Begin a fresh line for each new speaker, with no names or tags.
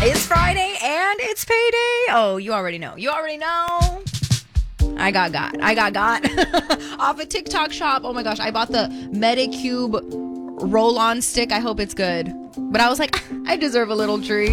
It's Friday and it's payday. Oh, you already know. I got off a TikTok shop. Oh my gosh, I bought the Medicube roll-on stick. I hope it's good. But I was like, I deserve a little treat.